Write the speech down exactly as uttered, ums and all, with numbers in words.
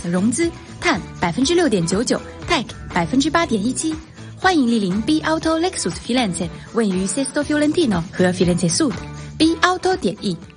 融资，碳百分之六点九九 ，Tech 百分之八点一七。欢迎莅临 B Auto Lexus Firenze， 位于 Sesto Fiorentino 和 Firenze Sud。B Auto 点 E。